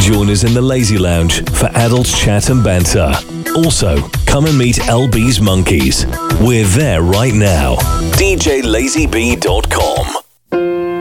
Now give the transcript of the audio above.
Join us in the Lazy Lounge for adults chat and banter. Also, come and meet LB's Monkeys. We're there right now. DJLazyB.com.